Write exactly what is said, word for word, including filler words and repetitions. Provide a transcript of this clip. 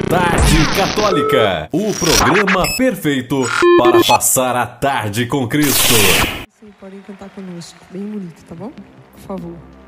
Tarde Católica, o programa perfeito para passar a tarde com Cristo. Sim, podem cantar conosco, bem bonito, tá bom? Por favor.